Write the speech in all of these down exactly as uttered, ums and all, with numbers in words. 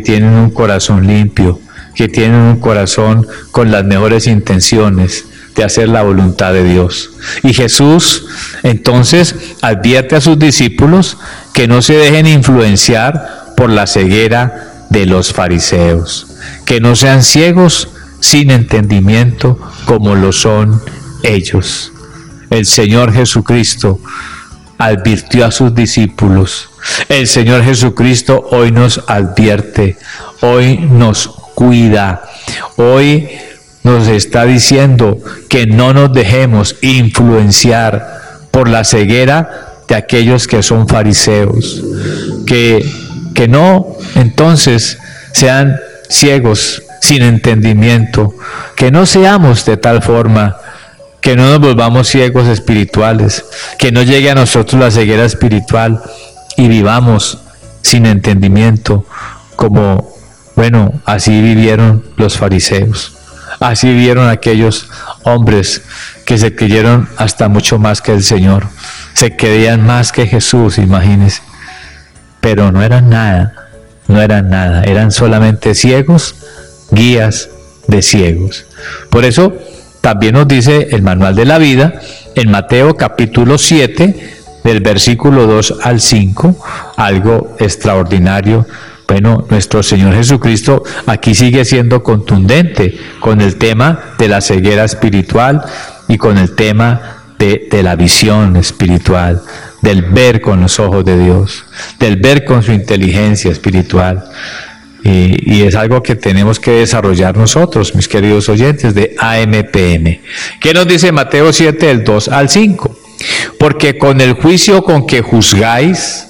tienen un corazón limpio, que tienen un corazón con las mejores intenciones de hacer la voluntad de Dios. Y Jesús entonces advierte a sus discípulos que no se dejen influenciar por la ceguera de los fariseos, que no sean ciegos sin entendimiento como lo son ellos. El Señor Jesucristo advirtió a sus discípulos. El Señor Jesucristo hoy nos advierte, hoy nos cuida, hoy nos está diciendo que no nos dejemos influenciar por la ceguera de aquellos que son fariseos, que, que no entonces sean ciegos sin entendimiento, que no seamos de tal forma que no nos volvamos ciegos espirituales, que no llegue a nosotros la ceguera espiritual y vivamos sin entendimiento, como, bueno, así vivieron los fariseos, así vivieron aquellos hombres que se creyeron hasta mucho más que el Señor, se creían más que Jesús, imagínense, pero no eran nada, no eran nada, eran solamente ciegos, guías de ciegos. Por eso también nos dice el manual de la vida en Mateo capítulo siete, del versículo dos al cinco, algo extraordinario. Bueno, nuestro Señor Jesucristo aquí sigue siendo contundente con el tema de la ceguera espiritual y con el tema de, de la visión espiritual, del ver con los ojos de Dios, del ver con su inteligencia espiritual. Y, y es algo que tenemos que desarrollar nosotros, mis queridos oyentes de A M P M. ¿Qué nos dice Mateo siete, del dos al cinco? Porque con el juicio con que juzgáis,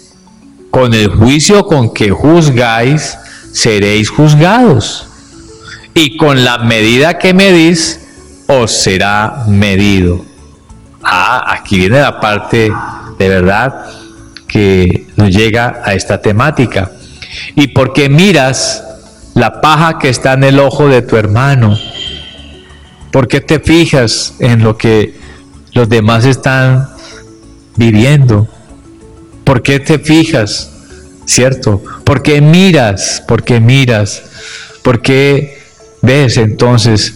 con el juicio con que juzgáis, seréis juzgados. Y con la medida que medís, os será medido. Ah, aquí viene la parte de verdad que nos llega a esta temática. Y porque miras la paja que está en el ojo de tu hermano, ¿por qué te fijas en lo que los demás están viviendo? ¿Por qué te fijas? ¿Cierto? ¿Por qué miras? ¿Por qué miras? ¿Por qué ves entonces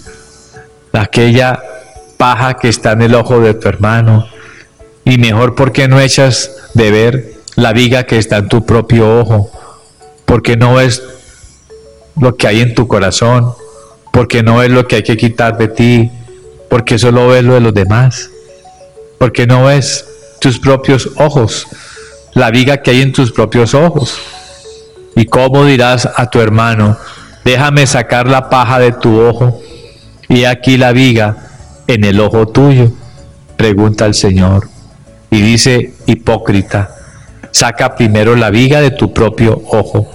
aquella paja que está en el ojo de tu hermano? Y mejor, ¿por qué no echas de ver la viga que está en tu propio ojo? ¿Por qué no ves lo que hay en tu corazón? ¿Por qué no ves lo que hay que quitar de ti? ¿Por qué solo ves lo de los demás? ¿Por qué no ves tus propios ojos? La viga que hay en tus propios ojos. ¿Y cómo dirás a tu hermano, déjame sacar la paja de tu ojo y aquí la viga en el ojo tuyo? Pregunta el Señor. Y dice, hipócrita, saca primero la viga de tu propio ojo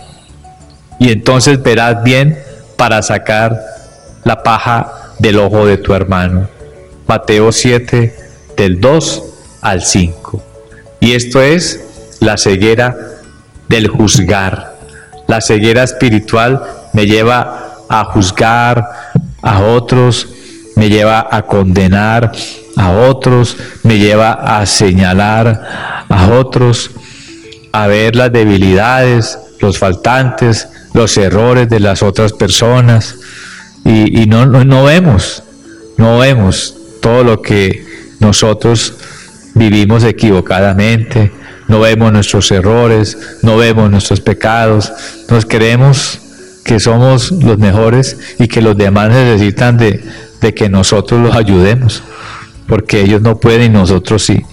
y entonces verás bien para sacar la paja del ojo de tu hermano. Mateo siete, del dos al cinco. Y esto es la ceguera del juzgar. La ceguera espiritual me lleva a juzgar a otros, me lleva a condenar a otros, me lleva a señalar a otros, a ver las debilidades, los faltantes, los errores de las otras personas, y, y no, no, no vemos, no vemos todo lo que nosotros vivimos equivocadamente, no vemos nuestros errores, no vemos nuestros pecados, nos creemos que somos los mejores y que los demás necesitan de, de que nosotros los ayudemos, porque ellos no pueden y nosotros sí.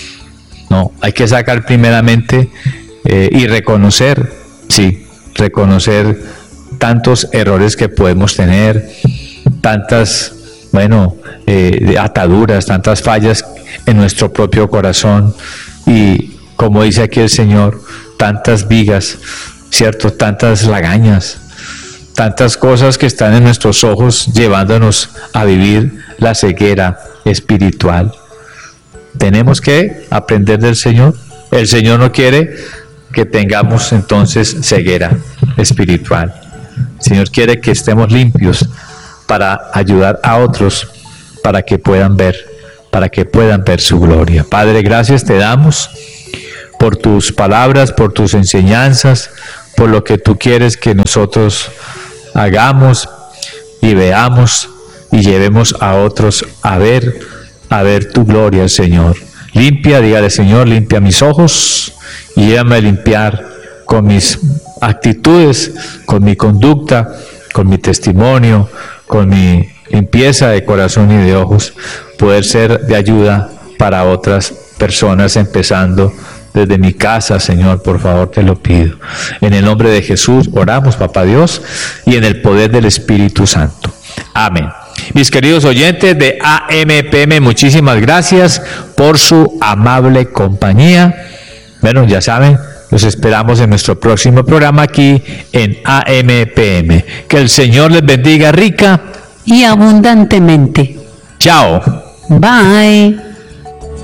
No, hay que sacar primeramente eh, y reconocer, sí, reconocer tantos errores que podemos tener, tantas, bueno, eh, ataduras, tantas fallas en nuestro propio corazón y, como dice aquí el Señor, tantas vigas, ¿cierto? Tantas lagañas, tantas cosas que están en nuestros ojos llevándonos a vivir la ceguera espiritual. Tenemos que aprender del Señor. El Señor no quiere que tengamos entonces ceguera espiritual. El Señor quiere que estemos limpios para ayudar a otros, para que puedan ver, para que puedan ver su gloria. Padre, gracias te damos por tus palabras, por tus enseñanzas, por lo que tú quieres que nosotros hagamos y veamos y llevemos a otros a ver, a ver tu gloria, Señor. Limpia, dígale, Señor, limpia mis ojos y llévame a limpiar con mis actitudes, con mi conducta, con mi testimonio, con mi limpieza de corazón y de ojos, poder ser de ayuda para otras personas, empezando desde mi casa, Señor, por favor te lo pido. En el nombre de Jesús oramos, Papá Dios, y en el poder del Espíritu Santo. Amén. Mis queridos oyentes de A M P M, muchísimas gracias por su amable compañía. Bueno, ya saben, los esperamos en nuestro próximo programa aquí en A M P M. Que el Señor les bendiga rica y abundantemente. Chao. Bye.